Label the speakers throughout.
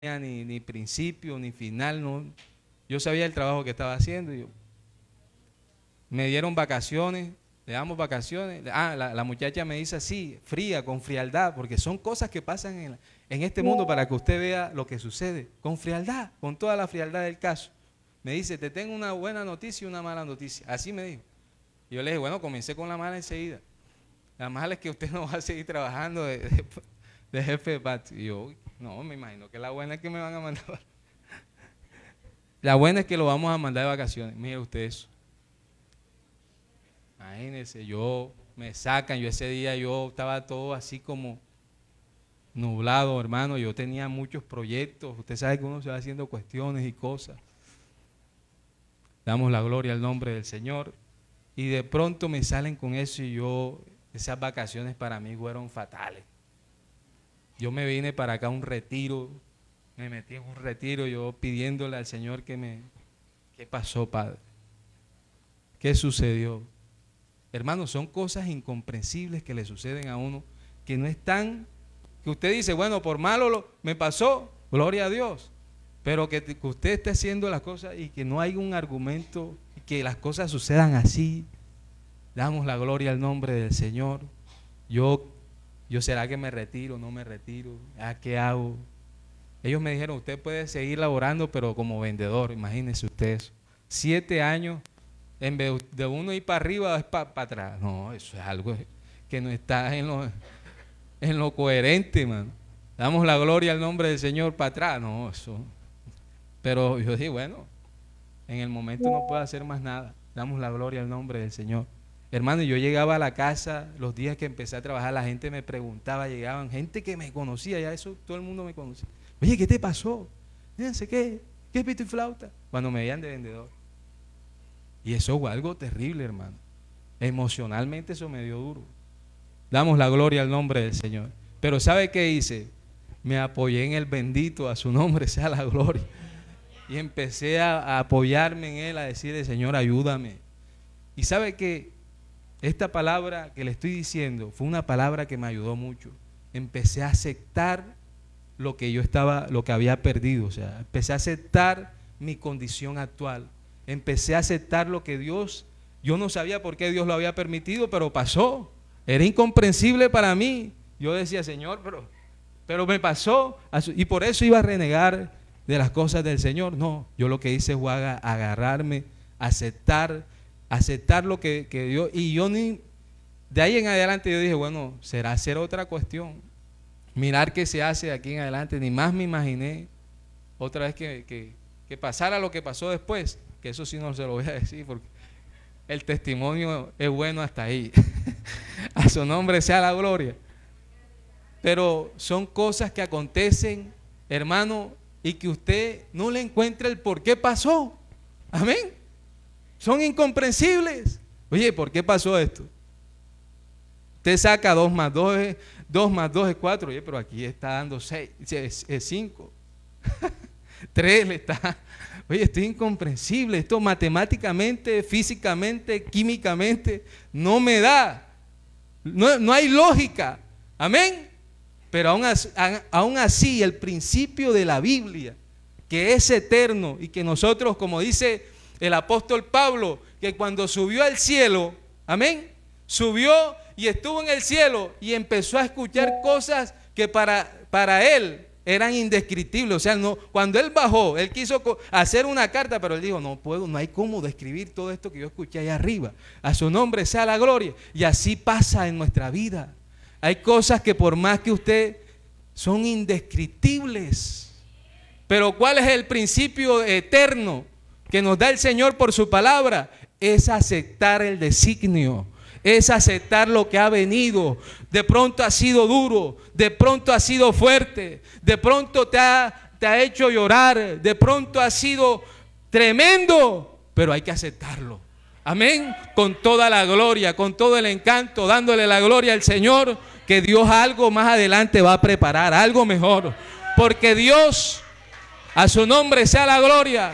Speaker 1: ni principio, ni final, no. Yo sabía el trabajo que estaba haciendo. Me dieron vacaciones, le damos vacaciones. La muchacha me dice así, fría, con frialdad, porque son cosas que pasan en este mundo para que usted vea lo que sucede, con frialdad, con toda la frialdad del caso. Me dice, te tengo una buena noticia y una mala noticia. Así me dijo. Y yo le dije, bueno, comencé con la mala enseguida. La mala es que usted no va a seguir trabajando de jefe de patio. Y yo, no, me imagino que la buena es que me van a mandar. La buena es que lo vamos a mandar de vacaciones. Mire usted eso. Imagínense, me sacan, yo ese día yo estaba todo así como nublado, hermano. Yo tenía muchos proyectos. Usted sabe que uno se va haciendo cuestiones y cosas. Damos la gloria al nombre del Señor. Y de pronto me salen con eso y esas vacaciones para mí fueron fatales. Yo me vine para acá a un retiro, me metí en un retiro, yo pidiéndole al Señor ¿qué pasó, Padre? ¿Qué sucedió? Hermanos, son cosas incomprensibles que le suceden a uno, que no están, que usted dice, bueno, por malo me pasó, gloria a Dios, pero que usted esté haciendo las cosas y que no hay un argumento, que las cosas sucedan así. Damos la gloria al nombre del Señor. Yo ¿será que me retiro? ¿No me retiro? ¿Qué hago? Ellos me dijeron, usted puede seguir laborando, pero como vendedor, imagínense ustedes. 7 años, en vez de uno ir para arriba, es para atrás. No, eso es algo que no está en lo coherente, man. Damos la gloria al nombre del Señor para atrás. No, eso. Pero yo dije, bueno, en el momento no puedo hacer más nada. Damos la gloria al nombre del Señor. Hermano, yo llegaba a la casa, los días que empecé a trabajar, la gente me preguntaba, llegaban gente que me conocía, ya eso todo el mundo me conocía. Oye, ¿qué te pasó? Fíjense, ¿qué es pito y flauta? Cuando me veían de vendedor. Y eso fue algo terrible, hermano. Emocionalmente eso me dio duro. Damos la gloria al nombre del Señor. Pero ¿sabe qué hice? Me apoyé en el bendito, a su nombre sea la gloria. Y empecé a apoyarme en Él, a decirle, Señor, ayúdame. Y ¿sabe qué? Esta palabra que le estoy diciendo fue una palabra que me ayudó mucho. Empecé a aceptar lo que había perdido. O sea, empecé a aceptar mi condición actual. Empecé a aceptar lo que yo no sabía por qué Dios lo había permitido, pero pasó. Era incomprensible para mí. Yo decía, Señor, pero me pasó. Y por eso iba a renegar de las cosas del Señor. No, yo lo que hice fue agarrarme, aceptar lo que Dios, y de ahí en adelante yo dije, bueno, será hacer otra cuestión, mirar qué se hace de aquí en adelante. Ni más me imaginé otra vez que pasara lo que pasó después, que eso sí no se lo voy a decir porque el testimonio es bueno hasta ahí. A su nombre sea la gloria. Pero son cosas que acontecen, hermano, y que usted no le encuentra el por qué pasó. Amén. Son incomprensibles. Oye, ¿por qué pasó esto? Usted saca 2 más 2 es 4. Oye, pero aquí está dando 6, es 5. 3 le está. Oye, esto es incomprensible. Esto matemáticamente, físicamente, químicamente no me da. No hay lógica. Amén. Pero aún así, el principio de la Biblia, que es eterno y que nosotros, como dice el apóstol Pablo, que cuando subió al cielo, amén, subió y estuvo en el cielo y empezó a escuchar cosas que para él eran indescriptibles. O sea, cuando él bajó, él quiso hacer una carta, pero él dijo, no hay cómo describir todo esto que yo escuché allá arriba. A su nombre sea la gloria. Y así pasa en nuestra vida. Hay cosas que por más que usted son indescriptibles. Pero ¿cuál es el principio eterno que nos da el Señor por su palabra? Es aceptar el designio, es aceptar lo que ha venido. De pronto ha sido duro, de pronto ha sido fuerte, de pronto te ha hecho llorar, de pronto ha sido tremendo, pero hay que aceptarlo. Amén, con toda la gloria, con todo el encanto, dándole la gloria al Señor, que Dios algo más adelante va a preparar, algo mejor, porque Dios, a su nombre sea la gloria.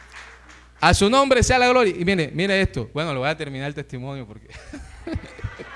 Speaker 1: A su nombre sea la gloria. Y mire esto. Bueno, lo voy a terminar el testimonio porque